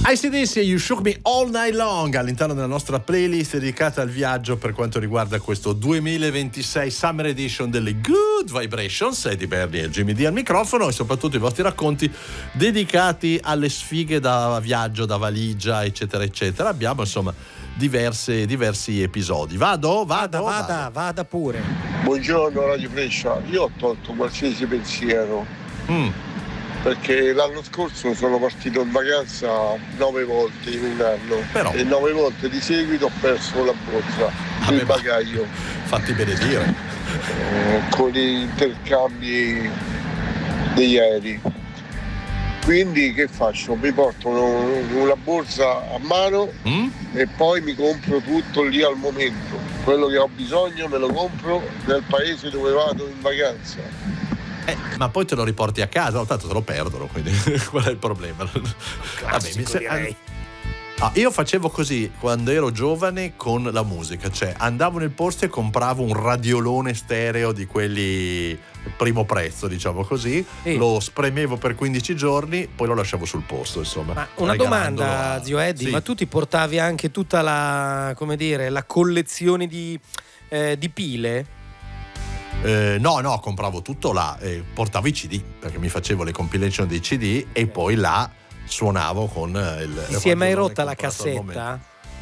AC/DC, You Shook Me All Night Long, all'interno della nostra playlist dedicata al viaggio per quanto riguarda questo 2026 Summer Edition delle Good Vibrations. Eddie Bernie e Jimmy D al microfono, e soprattutto i vostri racconti dedicati alle sfighe da viaggio, da valigia, eccetera eccetera. Abbiamo insomma diversi episodi. Vada pure. Buongiorno Radio Brescia, io ho tolto qualsiasi pensiero perché l'anno scorso sono partito in vacanza 9 volte in un anno. Però. E 9 volte di seguito ho perso la borsa, il bagaglio, fatti benedire, con gli intercambi degli aerei. Quindi che faccio? Mi porto una borsa a mano e poi mi compro tutto lì al momento. Quello che ho bisogno me lo compro nel paese dove vado in vacanza. Ma poi te lo riporti a casa, tanto te lo perdono, quindi qual è il problema? Classico, direi. Io facevo così quando ero giovane con la musica, cioè andavo nel posto e compravo un radiolone stereo di quelli primo prezzo, diciamo così, lo spremevo per 15 giorni, poi lo lasciavo sul posto, insomma. Ma una domanda, zio Eddie, sì. ma tu ti portavi anche tutta la, come dire, la collezione di pile? No, compravo tutto là, portavo i CD perché mi facevo le compilation dei CD e poi là suonavo con il. Ti si è mai rotta la cassetta?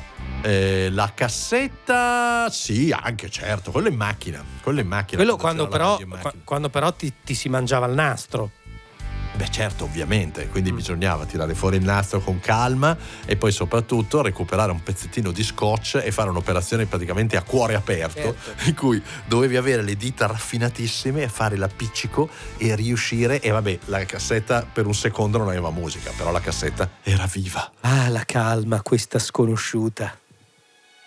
La cassetta, sì, anche certo, quello in macchina. Quello quando però ti si mangiava il nastro. Beh certo, ovviamente, quindi bisognava tirare fuori il nastro con calma e poi soprattutto recuperare un pezzettino di scotch e fare un'operazione praticamente a cuore aperto, in cui dovevi avere le dita raffinatissime e fare l'appiccico e riuscire, e vabbè, la cassetta per un secondo non aveva musica, però la cassetta era viva. Ah, la calma, questa sconosciuta.